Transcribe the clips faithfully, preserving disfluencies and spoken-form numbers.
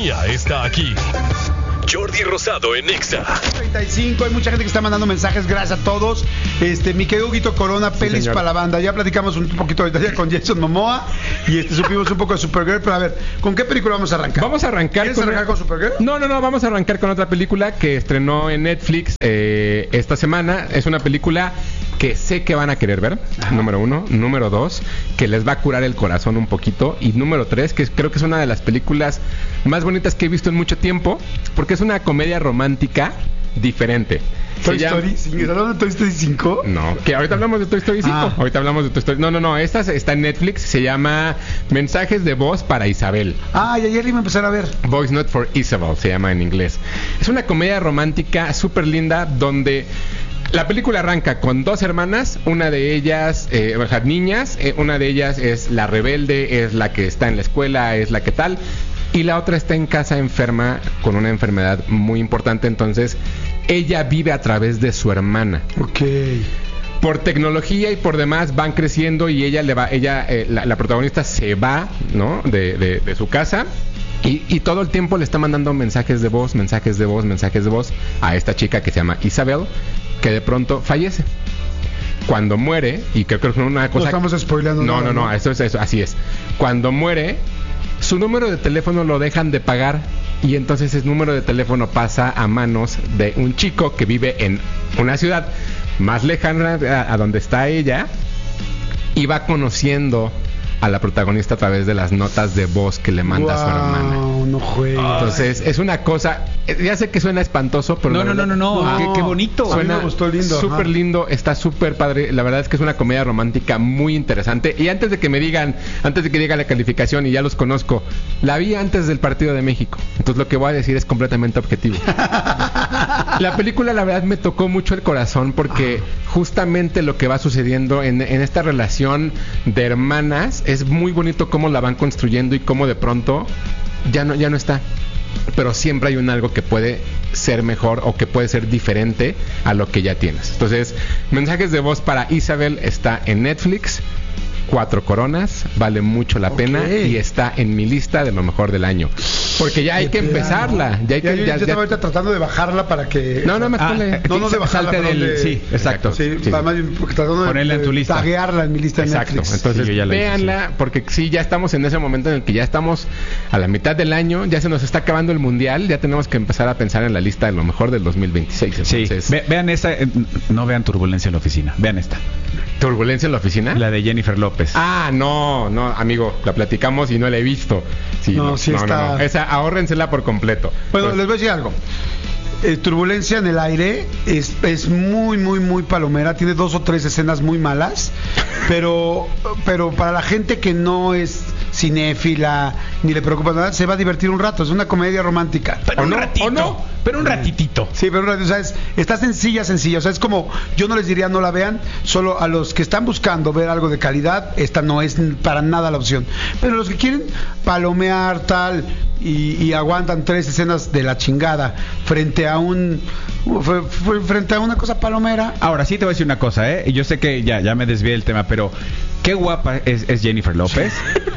sintonía está aquí. Jordi Rosado en Exa. treinta y cinco, hay mucha gente que está mandando mensajes, gracias a todos. Este, mi querido Huguito Corona, pelis sí, para la banda. Ya platicamos un poquito ahorita con Jason Momoa y este, supimos un poco de Supergirl, pero a ver, ¿con qué película vamos a arrancar? Vamos a arrancar ¿Quieres con arrancar con Supergirl? No, no, no, vamos a arrancar con otra película que estrenó en Netflix eh, esta semana. Es una película que sé que van a querer ver, ajá, número uno. Número dos, que les va a curar el corazón un poquito. Y número tres, que creo que es una de las películas más bonitas que he visto en mucho tiempo, porque es una comedia romántica diferente. Toy Story, ¿sigues hablando de Toy Story cinco? No, que ahorita hablamos de Toy Story cinco. Ah. Ahorita hablamos de Toy Story. No, no, no, esta está en Netflix, se llama Mensajes de voz para Isabel. Ah, y ayer iba a empezar a ver. Voice Note for Isabel se llama en inglés. Es una comedia romántica súper linda donde la película arranca con dos hermanas, una de ellas, eh, o sea, niñas, eh, una de ellas es la rebelde, es la que está en la escuela, es la que tal, y la otra está en casa enferma con una enfermedad muy importante, entonces ella vive a través de su hermana. Ok. Por tecnología y por demás van creciendo y ella le va, ella, eh, la, la protagonista se va, ¿no? De, de, de su casa. Y, y todo el tiempo le está mandando mensajes de voz, mensajes de voz, mensajes de voz a esta chica que se llama Isabel, que de pronto fallece. Cuando muere, y creo que es una cosa... No estamos spoileando. No, nada, no, no, no, eso es eso, así es. Cuando muere, su número de teléfono lo dejan de pagar y entonces ese número de teléfono pasa a manos de un chico que vive en una ciudad más lejana a, a donde está ella y va conociendo a la protagonista a través de las notas de voz que le manda wow, a su hermana. No juegues. Entonces, es una cosa... Ya sé que suena espantoso, pero... No, no, no, no, no. no. Qué, qué bonito. Suena a mí me gustó lindo. Súper lindo, está súper padre. La verdad es que es una comedia romántica muy interesante. Y antes de que me digan, antes de que diga la calificación, y ya los conozco, la vi antes del partido de México. Entonces, lo que voy a decir es completamente objetivo. La película, la verdad, me tocó mucho el corazón porque justamente lo que va sucediendo en, en esta relación de hermanas es muy bonito cómo la van construyendo y cómo de pronto ya no, ya no está. Pero siempre hay un algo que puede ser mejor o que puede ser diferente a lo que ya tienes. Entonces, Mensajes de voz para Isabel está en Netflix. Cuatro coronas, vale mucho la okay. pena y está en mi lista de lo mejor del año. Porque ya hay que empezarla. Ya hay ya, que, yo, ya, yo ya... estaba ahorita tratando de bajarla para que... No, no me ah, no, no de bajarla, del... de... Sí, exacto. Sí, sí. Además, tratando ponerla de, en tu lista. taguearla en mi lista de exacto. Netflix. Entonces, sí, véanla, sí. Porque sí, ya estamos en ese momento en el que ya estamos a la mitad del año, ya se nos está acabando el mundial, ya tenemos que empezar a pensar en la lista de lo mejor del dos mil veintiséis. Entonces, sí. Ve, vean esta, eh, no vean Turbulencia en la oficina, vean esta. ¿Turbulencia en la oficina? La de Jennifer López. Ah, no, no, amigo, la platicamos y no la he visto. Sí, no, no, sí no, está... no, no. Esa, ahórrensela por completo. Bueno, pues... les voy a decir algo. Eh, Turbulencia en el aire es, es muy, muy, muy palomera. Tiene dos o tres escenas muy malas. Pero, pero para la gente que no es cinéfila ni le preocupa nada, se va a divertir un rato. Es una comedia romántica. Pero ¿O un no? ratito. ¿O no? Pero un ratitito. Sí, pero un ratito. O sea, es, está sencilla, sencilla. O sea, es como, yo no les diría no la vean. Solo a los que están buscando ver algo de calidad, esta no es para nada la opción. Pero los que quieren palomear tal y, y aguantan tres escenas de la chingada frente a un frente a una cosa palomera. Ahora sí te voy a decir una cosa, ¿eh? Yo sé que ya, ya me desvié del tema, pero qué guapa es, es Jennifer López.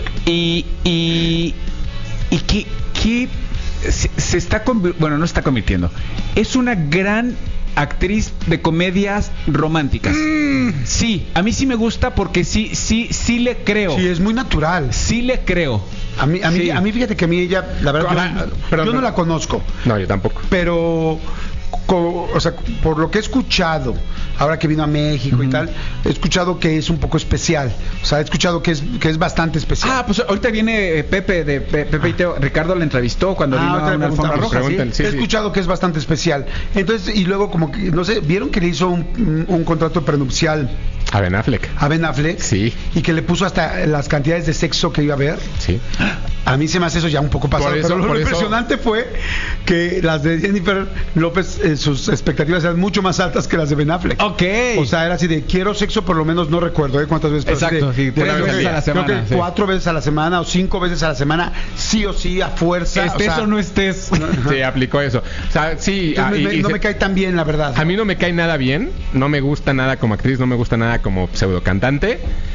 y y y que, que se, se está conv- bueno, no se está convirtiendo. Es una gran actriz de comedias románticas. Mm. Sí, a mí sí me gusta porque sí, sí, sí le creo. Sí, es muy natural. Sí le creo. A mí, a mí, sí. a mí fíjate que a mí ella, la verdad, Ah, yo, perdón, yo no no. la conozco. No, yo tampoco. Pero, co, o sea, por lo que he escuchado, ahora que vino a México uh-huh. y tal, he escuchado que es un poco especial. O sea, he escuchado que es que es bastante especial. Ah, pues ahorita viene Pepe de Pe, Pepe y Teo. Ricardo la entrevistó cuando ah, vino a una alfombra roja. ¿Sí? Sí, he sí. escuchado que es bastante especial. Entonces, y luego como que, no sé, ¿vieron que le hizo un, un contrato prenupcial A Ben Affleck. a Ben Affleck? Sí. Y que le puso hasta las cantidades de sexo que iba a haber. Sí. A mí se me hace eso ya un poco pasado. Por eso, pero lo por eso... impresionante fue que las de Jennifer López, eh, sus expectativas eran mucho más altas que las de Ben Affleck. Ok. O sea, era así de quiero sexo, por lo menos no recuerdo ¿eh? cuántas veces. Exacto, de, sí, de, tres creo veces que, a la semana, creo que sí. cuatro veces a la semana o cinco veces a la semana, sí o sí, a fuerza. Estés o, sea, o no estés. Sí, aplicó eso. O sea, sí. ah, y, me, y no se... me cae tan bien, la verdad. A mí no me cae nada bien. No me gusta nada como actriz, no me gusta nada como pseudo cantante.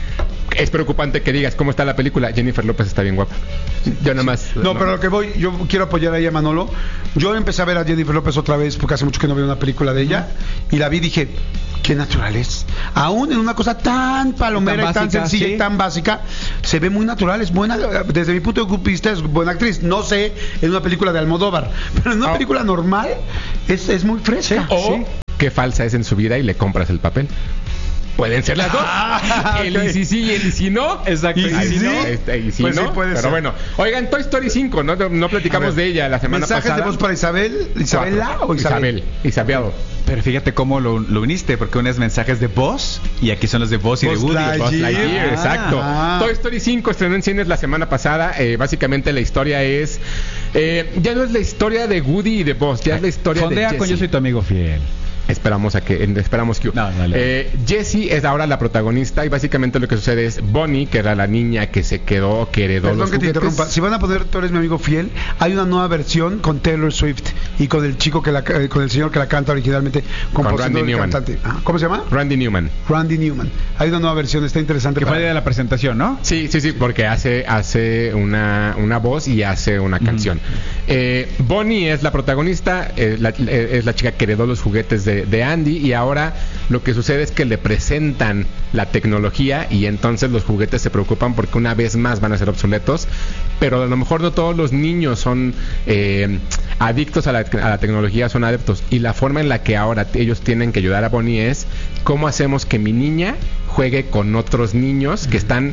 es preocupante que digas cómo está la película. Jennifer López está bien guapa. Yo nada más. No, no, pero lo que voy, yo quiero apoyar ahí a Manolo. Yo empecé a ver a Jennifer López otra vez porque hace mucho que no veo una película de ella y la vi y dije, qué natural es. Aún en una cosa tan palomera tan y tan básica, sencilla sí. y tan básica, se ve muy natural, es buena, desde mi punto de vista es buena actriz. No sé, en una película de Almodóvar, pero en una Oh. película normal es, es muy fresca. O Sí. qué falsa es en su vida y le compras el papel. Pueden ser las dos. Ah, el ok. y si sí y el y si no. Exacto. ¿Y si Ahí sí? no, este, y si Pues sí, no. puede Pero ser. bueno. Oigan, Toy Story cinco, ¿no? No platicamos A ver, de ella la semana ¿mensajes pasada. de voz para Isabel? ¿Isabela Cuatro. o Isabel? Isabel. Isabel. Pero fíjate cómo lo, lo uniste, porque uno es mensajes de voz y aquí son los de voz y de Buzz Woody. Lightyear. Buzz Lightyear, Ah. exacto. Ah. Toy Story cinco estrenó en cines la semana pasada. Eh, básicamente la historia es... eh, ya no es la historia de Woody y de Buzz, ya es la historia Fondea de con Jessie. Yo soy tu amigo fiel. Esperamos a que esperamos que No, dale. eh, Jessie es ahora la protagonista y básicamente lo que sucede es Bonnie, que era la niña que se quedó, que heredó Perdón los que te juguetes. interrumpa. Si van a poner Tú eres mi amigo fiel, hay una nueva versión con Taylor Swift y con el chico que la, eh, con el señor que la canta originalmente, compositor Randy y Newman. cantante. Ah, ¿cómo se llama? Randy Newman. Randy Newman. Hay una nueva versión, está interesante. Que fue para- de la presentación, ¿no? Sí, sí, sí, porque hace hace una, una voz y hace una canción. Eh, Bonnie es la protagonista, eh, la- eh, es la chica que heredó los juguetes de, de Andy y ahora lo que sucede es que le presentan la tecnología y entonces los juguetes se preocupan porque una vez más van a ser obsoletos, pero a lo mejor no todos los niños son eh, adictos a la, a la tecnología, son adeptos y la forma en la que ahora ellos tienen que ayudar a Bonnie es cómo hacemos que mi niña juegue con otros niños que están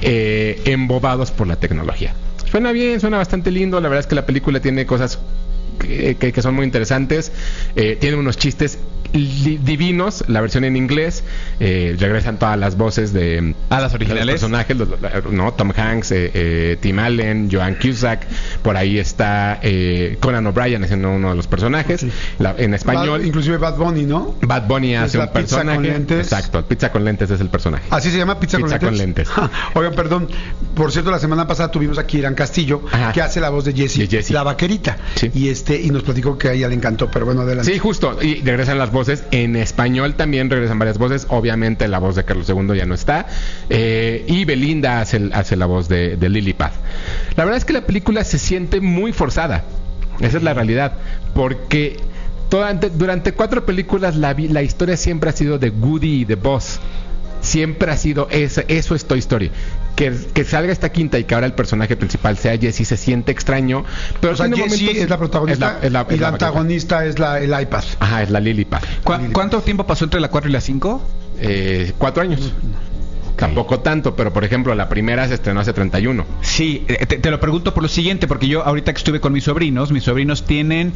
eh, embobados por la tecnología. Suena bien, suena bastante lindo. La verdad es que la película tiene cosas que, que, que son muy interesantes. Eh, tiene unos chistes li- divinos. La versión en inglés. Eh, regresan todas las voces de Ah, las de originales. los personajes. Los- los- no, Tom Hanks, eh, eh, Tim Allen, Joan Cusack. Por ahí está eh, Conan O'Brien haciendo uno de los personajes. Sí. La- en español. Bad- inclusive Bad Bunny, ¿no? Bad Bunny Es hace la un pizza personaje. con lentes. Exacto, pizza con lentes es el personaje. Así se llama, Pizza, Pizza con con lentes. lentes. Oigan, perdón. Por cierto, la semana pasada tuvimos aquí a Irán Castillo, Ajá. que hace la voz de Jessie, De Jessie. la vaquerita. Sí. Y este y nos platicó que a ella le encantó, pero bueno, adelante. Sí, justo. Y regresan las voces. En español también regresan varias voces. Obviamente la voz de Carlos segundo ya no está. Eh, y Belinda hace, el- hace la voz de, de Lilliput. La verdad es que la película se siente muy forzada. Esa es la realidad. Porque toda- durante cuatro películas la, vi- la historia siempre ha sido de Woody y de Buzz. Siempre ha sido esa, eso es Toy Story. Que, que salga esta quinta y que ahora el personaje principal sea Jessie se siente extraño. Pero O sea, tiene Jessie momentos- es la protagonista es la- es la- y es la la antagonista es la, el iPad. Ajá, es la Lilliput. ¿Cu- ¿Cuánto tiempo pasó entre la cuatro y la cinco? Eh, cuatro años. Tampoco tanto, pero por ejemplo, la primera se estrenó hace treinta y uno. Sí, eh, te, te lo pregunto por lo siguiente, porque yo ahorita que estuve con mis sobrinos, mis sobrinos tienen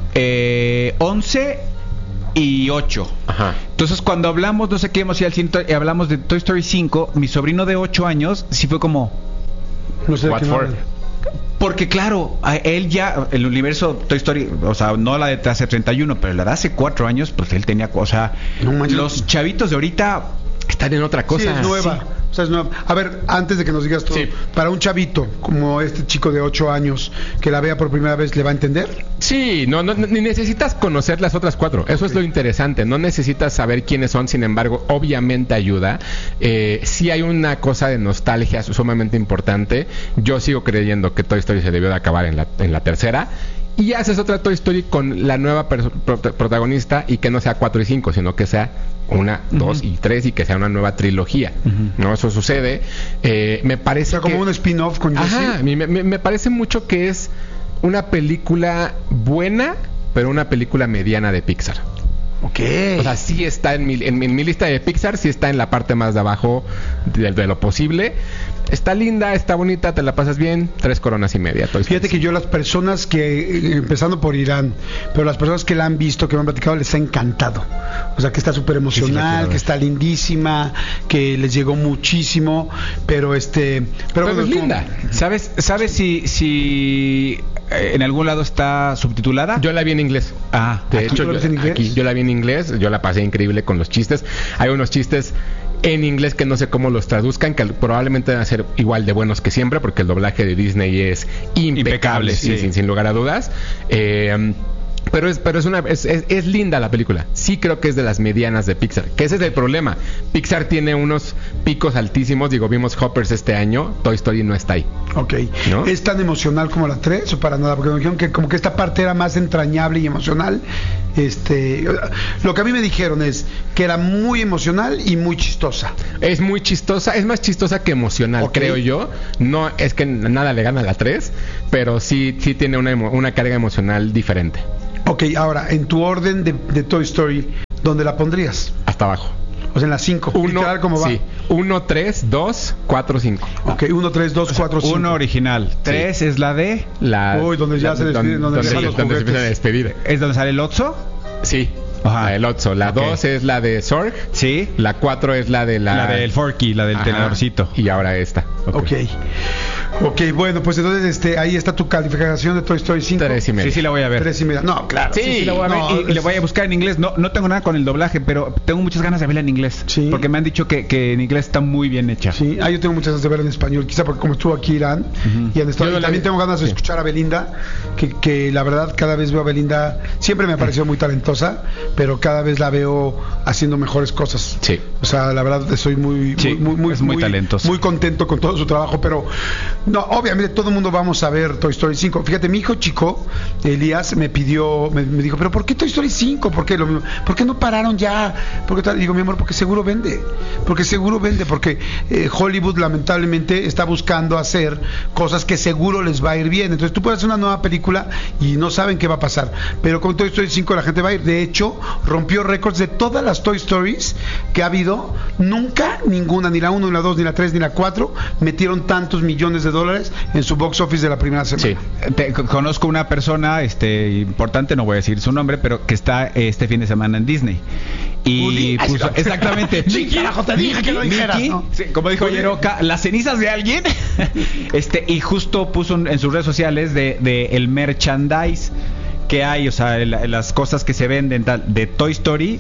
eh, once y ocho. Ajá. Entonces, cuando hablamos, no sé qué, hemos ido al cine y hablamos de Toy Story cinco, mi sobrino de ocho años sí fue como... No sé de What qué for? hablan. Porque claro, a él ya, el universo Toy Story, o sea, no la de hace treinta y uno, pero la de hace cuatro años, pues él tenía cosa... No manches. Los chavitos de ahorita... Están en otra cosa. Sí, es nueva. Sí. O sea, es nueva. A ver, antes de que nos digas todo, Sí. para un chavito como este chico de ocho años que la vea por primera vez, ¿le va a entender? Sí, no, no, ni necesitas conocer las otras cuatro. Eso es lo interesante. No necesitas saber quiénes son, sin embargo, obviamente ayuda. Eh, sí hay una cosa de nostalgia sumamente importante. Yo sigo creyendo que Toy Story se debió de acabar en la, en la tercera. Y haces otra Toy Story con la nueva perso- pro- protagonista y que no sea cuatro y cinco, sino que sea una, dos y tres y que sea una nueva trilogía. ¿No? Eso sucede. Eh, me O parece sea, como que... un spin-off con Jessie. Ajá, me, me- me parece mucho que es una película buena, pero una película mediana de Pixar. Ok. O sea, sí está en mi, en, mi- en mi lista de Pixar, sí está en la parte más de abajo de, de lo posible. Está linda, está bonita, te la pasas bien, tres coronas y media. Toy Story. Fíjate que yo las personas que, eh, empezando por Irán, pero las personas que la han visto, que me han platicado, les ha encantado. O sea, que está súper Sí, sí, la emocional, quiero que ver. está lindísima, que les llegó muchísimo, pero este... Pero Pero, bueno, es como- linda. ¿Sabes, sabes si, si eh, en algún lado está subtitulada? Yo la vi en inglés. Ah, De ¿aquí hecho, lo yo, ves en inglés? aquí yo la vi en inglés, yo la pasé increíble con los chistes. Hay unos chistes en inglés que no sé cómo los traduzcan, que probablemente van a ser igual de buenos que siempre, porque el doblaje de Disney es impecable, Impecable, sí, sí. sin, sin lugar a dudas. Eh, Pero es, pero es una es, es, es linda la película. Sí creo que es de las medianas de Pixar. Que ese es el problema. Pixar tiene unos picos altísimos. Digo, vimos Hoppers este año. Toy Story no está ahí. Ok. ¿No? ¿Es tan emocional como la tres o para nada? Porque me dijeron que como que esta parte era más entrañable y emocional. Este, lo que a mí me dijeron es que era muy emocional y muy chistosa. Es muy chistosa. Es más chistosa que emocional, Ok. creo yo. No es que nada le gana a la tres, pero sí, sí tiene una, emo- una carga emocional diferente. Ok, ahora, en tu orden de, de Toy Story, ¿dónde la pondrías? Hasta abajo. O sea, en la cinco. Uno, Literal, ¿cómo va? sí. uno, tres, dos, cuatro, cinco. Ok, uno, tres, dos, cuatro, cinco. Uno original. Tres es la de... La, Uy, donde ya la- se despiden, donde dejan los donde se juguetes. empiezan a despedir. ¿Es donde sale el Otso? Sí. Ajá. La del Otso. La Ok. dos es la de Zorg. Sí. La cuatro es la de la... La del Forky, la del Ajá. tenedorcito. Y ahora esta. Ok. Ok, bueno, pues entonces este, ahí está tu calificación de Toy Story cinco. Tres y medio. Sí, sí la voy a ver. Tres y media. No, claro. Sí, Sí, la voy a ver No, y, y es- le voy a buscar en inglés. No, no tengo nada con el doblaje, pero tengo muchas ganas de verla en inglés. Sí. Porque me han dicho que, que en inglés está muy bien hecha. Sí, ah, yo tengo muchas ganas de ver en español, quizá porque como estuvo aquí Irán y han estado, Yo no y la también vi. tengo ganas de Sí. escuchar a Belinda, que, que la verdad cada vez veo a Belinda, siempre me ha parecido muy talentosa, pero cada vez la veo haciendo mejores cosas. Sí. O sea, la verdad estoy muy, Sí, muy, muy, es muy talentosa. muy contento con todo su trabajo, pero no, obviamente todo el mundo vamos a ver Toy Story cinco. Fíjate, mi hijo chico, Elías, me pidió, me, me dijo, pero ¿por qué Toy Story cinco? ¿Por qué lo mismo? ¿Por qué no pararon ya? ¿Por qué tal? Digo, mi amor, porque seguro vende, porque seguro vende, porque eh, Hollywood lamentablemente está buscando hacer cosas que seguro les va a ir bien. Entonces tú puedes hacer una nueva película y no saben qué va a pasar, pero con Toy Story cinco la gente va a ir. De hecho, rompió récords de todas las Toy Stories que ha habido. Nunca ninguna, ni la uno, ni la dos, ni la tres, ni la cuatro metieron tantos millones de dólares en su box office de la primera semana. Sí. Te- co- conozco una persona este importante, no voy a decir su nombre, pero que está este fin de semana en Disney. Y Uli. Ay, puso, no. exactamente. Sí, carajo, te dije que lo dijeras, Mickey, ¿no? sí, como dijo Oye. Yeroka, las cenizas de alguien. este Y justo puso en sus redes sociales de, de el merchandise que hay, o sea, el- las cosas que se venden tal, de Toy Story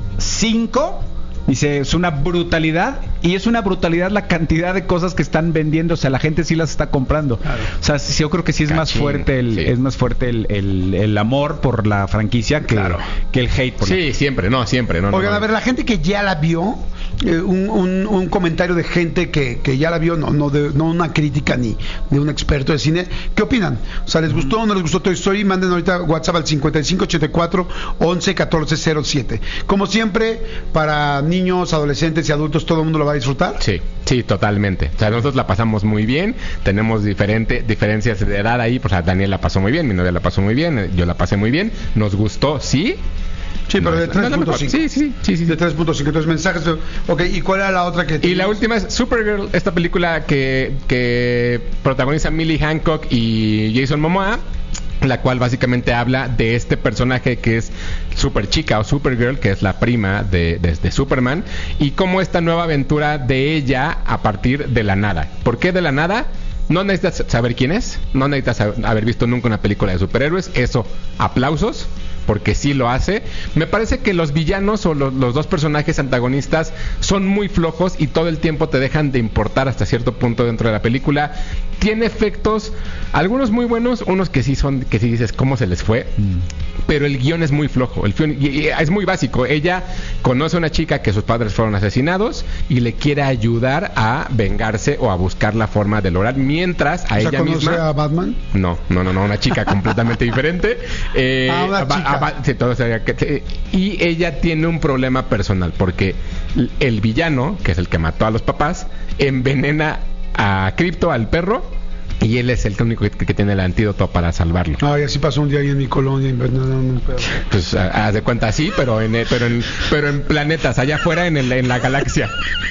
cinco. Dice, es una brutalidad, y es una brutalidad la cantidad de cosas que están vendiendo, o sea, la gente sí las está comprando. Claro. O sea, sí, yo creo que sí es más Cachín, fuerte el sí. es más fuerte el, el, el amor por la franquicia que, Claro. que el hate por la- Sí, siempre, no, siempre. No, no, Oigan, no. a ver, la gente que ya la vio, eh, un, un- un comentario de gente que, que ya la vio, no, no, de, no una crítica ni de un experto de cine. ¿Qué opinan? O sea, ¿les gustó o no les gustó Toy Story? Manden ahorita WhatsApp al cincuenta y cinco ochenta y cuatro once catorce cero siete. Como siempre, para niños, adolescentes y adultos, todo el mundo lo va a disfrutar. Sí, sí, totalmente. O sea, nosotros la pasamos muy bien. Tenemos diferente, diferencias de edad ahí. Pues, o sea, Daniel la pasó muy bien, mi novia la pasó muy bien, eh, yo la pasé muy bien. Nos gustó, sí. Sí, pero No, de no, no, tres punto cinco. Sí, sí, sí, sí. De tres punto cinco. Entonces, mensajes. de- Ok, ¿y cuál era la otra que Y la teníamos? última es Supergirl, esta película que, que protagoniza Millie Hancock y Jason Momoa, la cual básicamente habla de este personaje que es Super Chica o Supergirl, que es la prima de, de, de Superman, y cómo esta nueva aventura de ella a partir de la nada. ¿Por qué de la nada? No necesitas saber quién es, no necesitas hab- haber visto nunca una película de superhéroes, eso, aplausos, porque sí lo hace. Me parece que los villanos o los, los dos personajes antagonistas son muy flojos y todo el tiempo te dejan de importar hasta cierto punto dentro de la película. Tiene efectos, algunos muy buenos, unos que sí son, que sí dices cómo se les fue, pero el guión es muy flojo, el guión- y- y es muy básico. Ella conoce a una chica que sus padres fueron asesinados y le quiere ayudar a vengarse o a buscar la forma de lograr, mientras a O sea, ella ¿conoce misma... a Batman? No, no, no, no, una chica completamente diferente. Eh, Ah, una va- chica. va- sí, todo, o sea, que- que- y ella tiene un problema personal porque l- el villano, que es el que mató a los papás, envenena a Crypto, al perro, y él es el único que, que tiene el antídoto para salvarlo. Ay, así pasó un día ahí en mi colonia. envenenaron un perro. Pues a- haz de cuenta así, pero en, pero en, pero en planetas, allá afuera en, el, en la galaxia.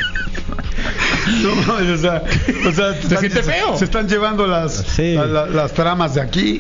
No, mames, o sea, o sea se, están, siente se- feo. se están llevando las, Sí. la- la- las tramas de aquí.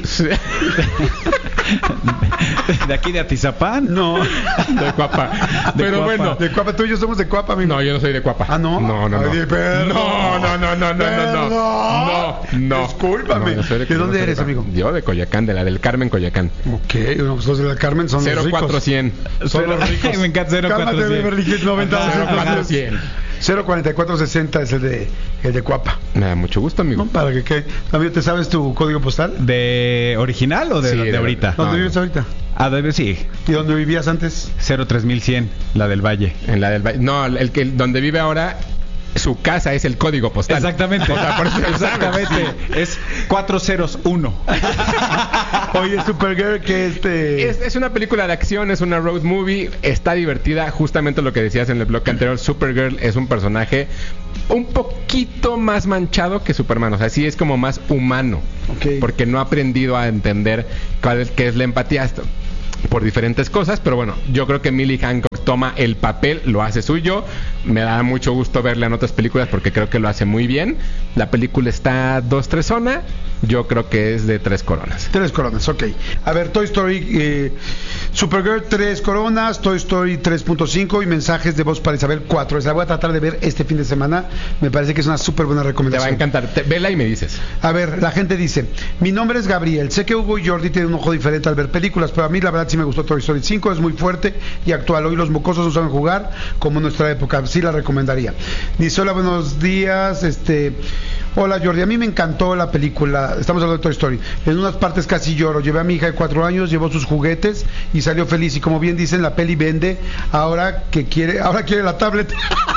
de aquí de Atizapán. No, De Cuapa. Pero Cuapa. bueno. de Cuapa, tú y yo somos de Cuapa, amigo. No, yo no soy de Cuapa. Ah, ¿no? No, no, no. Ay, perdón. No, no, no, no, no, no, Perdón. no. No, no. Discúlpame. No, yo soy ¿De dónde yo soy eres, Cuapa. amigo? Yo de Coyoacán, de la del Carmen Coyoacán. Ok, bueno, pues los de la Carmen son cero los ricos. cuatro cien. Son los ricos. Me encanta cero Cálmate, cuatro cien. Beverly Hills noventa, cero doscientos cuatro diez. cien. cero cuarenta y cuatro sesenta es el de, el de Cuapa. Me da mucho gusto, amigo. ¿No? Para que quede. ¿También te sabes tu código postal? ¿De original o de, Sí, de de- ahorita? No, ¿Dónde no. vives ahorita? Ah, debe sí. ¿Y dónde vivías antes? cero tres mil cien, la del Valle. En la del Valle. No, el que donde vive ahora, su casa es el código postal. Exactamente. O sea, por eso Exactamente. Es cuatro cero uno. Oye, Supergirl, que este... Es, es una película de acción, es una road movie, está divertida, justamente lo que decías en el bloque anterior. Supergirl es un personaje un poquito más manchado que Superman, o sea, sí es como más humano, Okay. porque no ha aprendido a entender cuál es, qué es la empatía esto, por diferentes cosas, pero bueno, yo creo que Millie Hancock toma el papel, lo hace suyo. Me da mucho gusto verla en otras películas porque creo que lo hace muy bien. La película está dos, tres zona. Yo creo que es de tres coronas. Tres coronas, ok. A ver, Toy Story, eh, Supergirl, tres coronas, Toy Story tres punto cinco y mensajes de voz para Isabel, cuatro. Esa la voy a tratar de ver este fin de semana. Me parece que es una súper buena Te va recomendación. a encantar. Te, vela y me dices. A ver, la gente dice, mi nombre es Gabriel, sé que Hugo y Jordi tienen un ojo diferente al ver películas, pero a mí la verdad sí me gustó Toy Story cinco, es muy fuerte y actual. Hoy los mocosos no saben jugar como en nuestra época, sí la recomendaría. Dice, hola, buenos días, este... Hola Jordi, a mí me encantó la película, estamos hablando de Toy Story, en unas partes casi lloro, llevé a mi hija de cuatro años, llevó sus juguetes y salió feliz, y como bien dicen, la peli vende, ahora que quiere, ahora quiere la tablet.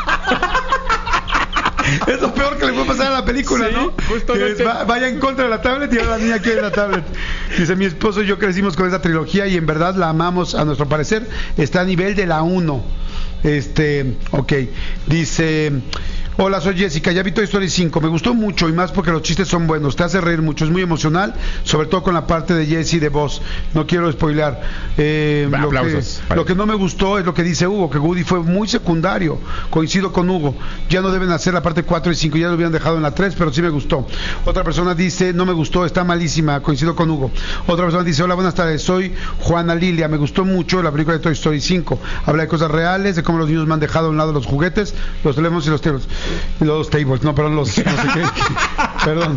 Es lo peor que le puede pasar a la película, Sí, ¿no? justo Que no es, te- va- vaya en contra de la tablet y ahora la niña quiere la tablet. Dice, mi esposo y yo crecimos con esa trilogía y en verdad la amamos, a nuestro parecer está a nivel de la uno. Este, ok. Dice, hola, soy Jessica, ya vi Toy Story cinco, me gustó mucho y más porque los chistes son buenos, te hace reír mucho, es muy emocional, sobre todo con la parte de Jessie de voz. No quiero spoilear. Eh, lo, que, Aplausos. lo que no me gustó es lo que dice Hugo, que Woody fue muy secundario. Coincido con Hugo, ya no deben hacer la parte cuatro y cinco, ya lo hubieran dejado en la tres, pero sí me gustó. Otra persona dice, no me gustó, está malísima. Coincido con Hugo. Otra persona dice, hola, buenas tardes, soy Juana Lilia, me gustó mucho la película de Toy Story cinco, habla de cosas reales, de cómo los niños me han dejado a un lado los juguetes, los teléfonos y los tables, los tables, no, perdón, los, no sé qué, perdón.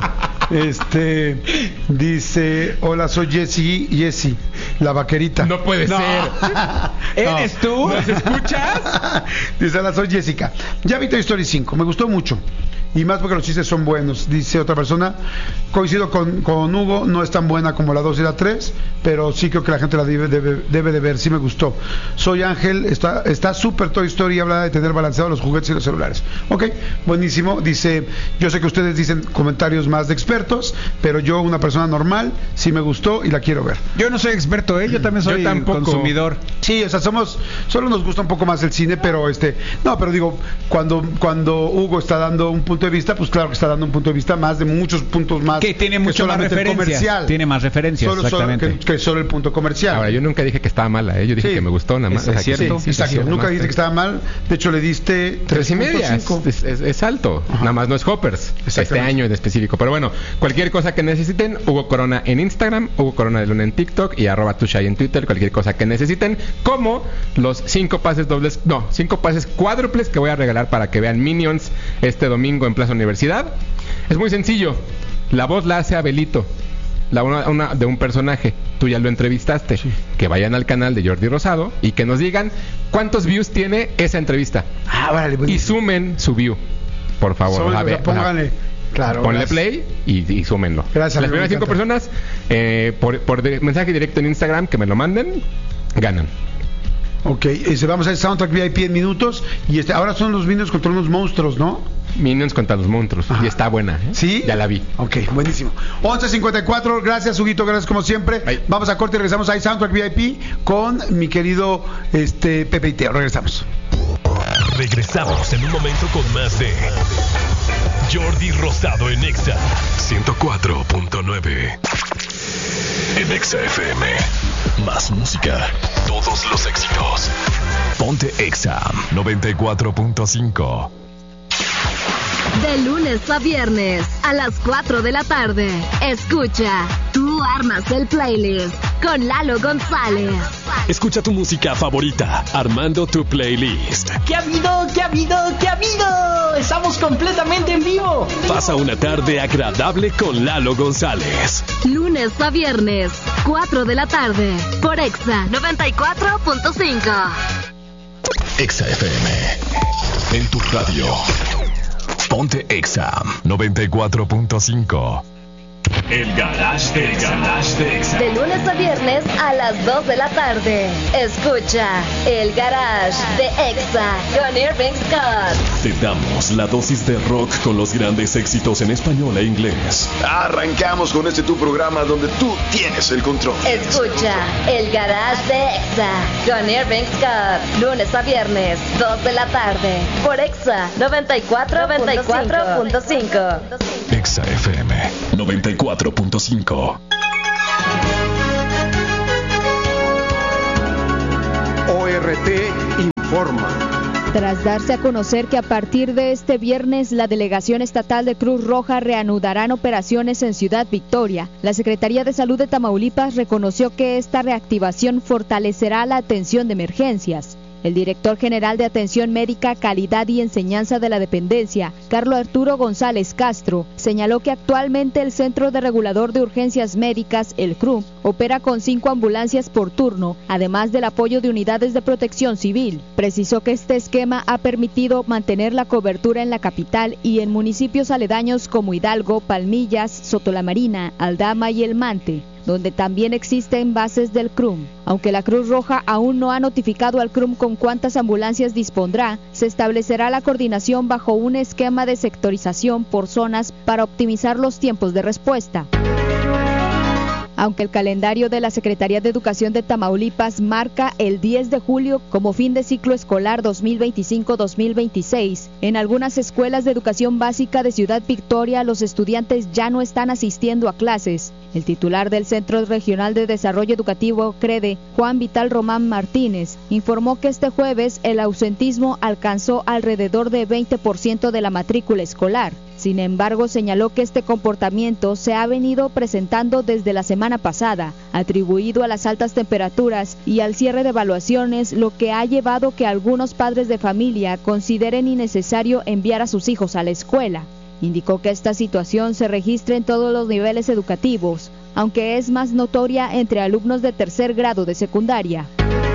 Este dice, hola, soy Jessie, Jessie, la vaquerita. No puede No. ser. ¿Eres tú? ¿Nos escuchas? Dice, hola, soy Jessica. Ya vi Toy Story cinco, me gustó mucho. Y más porque los chistes son buenos. Dice otra persona, coincido con, con Hugo, no es tan buena como la dos y la tres, pero sí creo que la gente la debe, debe, debe de ver, sí me gustó. Soy Ángel, está está súper Toy Story, habla de tener balanceados los juguetes y los celulares. Ok, buenísimo. Dice, yo sé que ustedes dicen comentarios más de expertos, pero yo, una persona normal, sí me gustó y la quiero ver. Yo no soy experto, ¿eh? Yo también soy Yo tampoco. consumidor. Sí, o sea, somos, solo nos gusta un poco más el cine, pero este, no, pero digo, cuando, cuando Hugo está dando un punto de vista, pues claro que está dando un punto de vista más de muchos puntos más. Que tiene mucho más solamente el referencias. comercial. Tiene más referencias, Solo, solo exactamente. que, que solo el punto comercial. Ahora, yo nunca dije que estaba mala, ¿eh? Yo dije Sí. que me gustó nada más. Es- es O sea, que cierto. Sí, exacto. nada Nunca más. dijiste que estaba mal. De hecho, le diste Tres y media, es, cinco. es- es- es alto. Ajá. Nada más no es Hoppers. Este Exactamente. año en específico. Pero bueno, cualquier cosa que necesiten, Hugo Corona en Instagram, Hugo Corona de Luna en TikTok y arroba Tushai en Twitter. Cualquier cosa que necesiten, como los cinco pases dobles, no, cinco pases cuádruples que voy a regalar para que vean Minions este domingo en Plaza Universidad. Es muy sencillo. La voz la hace Abelito. La una, una de un personaje, tú ya lo entrevistaste, que vayan al canal de Jordi Rosado y que nos digan cuántos views tiene esa entrevista Ah, vale, y buenísimo. sumen su view, por favor. Sobre- A ver, póngale. Claro. ponle gracias. play y, y súmenlo. Gracias, Las amigo, primeras me cinco encanta. personas eh, por, por de- mensaje directo en Instagram que me lo manden, ganan. Ok, este, vamos a hacer Soundtrack V I P en minutos. Y este, ahora son los Minions contra unos monstruos, ¿no? Minions contra los monstruos. Ajá. Y está buena, ¿eh? ¿Sí? Ya la vi. Ok, buenísimo. once cincuenta y cuatro, gracias Huguito, gracias como siempre. Bye. Vamos a corte y regresamos a Soundtrack V I P con mi querido este, Pepe y Teo. Regresamos. Regresamos en un momento con más de Jordi Rosado en Exa ciento cuatro punto nueve. En Exa F M, más música, todos los éxitos. Ponte Exa noventa y cuatro punto cinco. De lunes a viernes, a las cuatro de la tarde. Escucha, tú armas el playlist con Lalo González. Escucha tu música favorita, armando tu playlist. ¿Qué ha habido? ¿Qué ha habido? ¿Qué ha habido? Estamos completamente en vivo. Pasa una tarde agradable con Lalo González. Lunes a viernes, cuatro de la tarde. Por Exa noventa y cuatro punto cinco. Exa F M. En tu radio. Ponte Exa noventa y cuatro punto cinco. El Garage de Exa. Garage de Exa. De lunes a viernes a las dos de la tarde. Escucha El Garage de Exa con Irving Scott. Te damos la dosis de rock con los grandes éxitos en español e inglés. Arrancamos con este tu programa donde tú tienes el control. Escucha El Garage de Exa con Irving Scott. Lunes a viernes, dos de la tarde. Por Exa noventa y cuatro punto cinco. Exa F M noventa y cuatro punto cinco. O R T informa. Tras darse a conocer que a partir de este viernes la Delegación Estatal de Cruz Roja reanudarán operaciones en Ciudad Victoria, la Secretaría de Salud de Tamaulipas reconoció que esta reactivación fortalecerá la atención de emergencias. El director general de Atención Médica, Calidad y Enseñanza de la dependencia, Carlos Arturo González Castro, señaló que actualmente el Centro de Regulador de Urgencias Médicas, el C R U, opera con cinco ambulancias por turno, además del apoyo de unidades de protección civil. Precisó que este esquema ha permitido mantener la cobertura en la capital y en municipios aledaños como Hidalgo, Palmillas, Sotolamarina, Aldama y El Mante, donde también existen bases del C R U M. Aunque la Cruz Roja aún no ha notificado al C R U M con cuántas ambulancias dispondrá, se establecerá la coordinación bajo un esquema de sectorización por zonas para optimizar los tiempos de respuesta. Aunque el calendario de la Secretaría de Educación de Tamaulipas marca el diez de julio como fin de ciclo escolar dos mil veinticinco dos mil veintiséis, en algunas escuelas de educación básica de Ciudad Victoria los estudiantes ya no están asistiendo a clases. El titular del Centro Regional de Desarrollo Educativo, CREDE, Juan Vital Román Martínez, informó que este jueves el ausentismo alcanzó alrededor de veinte por ciento de la matrícula escolar. Sin embargo, señaló que este comportamiento se ha venido presentando desde la semana pasada, atribuido a las altas temperaturas y al cierre de evaluaciones, lo que ha llevado que algunos padres de familia consideren innecesario enviar a sus hijos a la escuela. Indicó que esta situación se registra en todos los niveles educativos, aunque es más notoria entre alumnos de tercer grado de secundaria.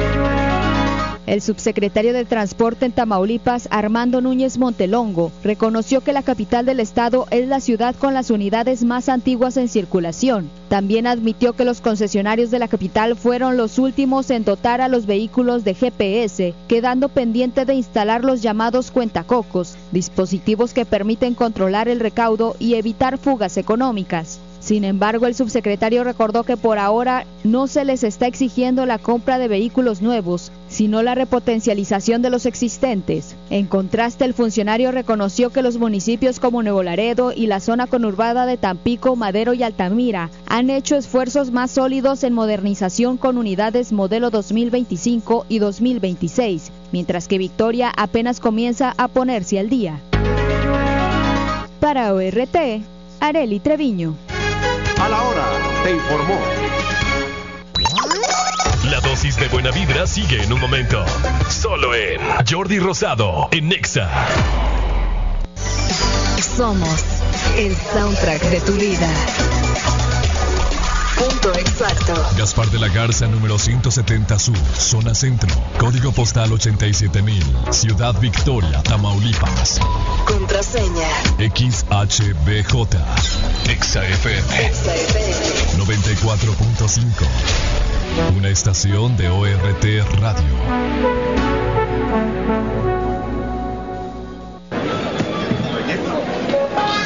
El subsecretario de Transporte en Tamaulipas, Armando Núñez Montelongo, reconoció que la capital del estado es la ciudad con las unidades más antiguas en circulación. También admitió que los concesionarios de la capital fueron los últimos en dotar a los vehículos de G P S, quedando pendiente de instalar los llamados cuentacocos, dispositivos que permiten controlar el recaudo y evitar fugas económicas. Sin embargo, el subsecretario recordó que por ahora no se les está exigiendo la compra de vehículos nuevos, sino la repotencialización de los existentes. En contraste, el funcionario reconoció que los municipios como Nuevo Laredo y la zona conurbada de Tampico, Madero y Altamira han hecho esfuerzos más sólidos en modernización con unidades modelo dos mil veinticinco y dos mil veintiséis, mientras que Victoria apenas comienza a ponerse al día. Para O R T, Arely Treviño. A la hora, te informó. La dosis de buena vibra sigue en un momento. Solo en Jordi Rosado en Exa. Somos el soundtrack de tu vida. Punto exacto. Gaspar de la Garza, número ciento setenta Sur, zona centro, código postal ochenta y siete mil, Ciudad Victoria, Tamaulipas. Contraseña X H B J. Exa F M. Exa F M noventa y cuatro punto cinco. Una estación de O R T Radio.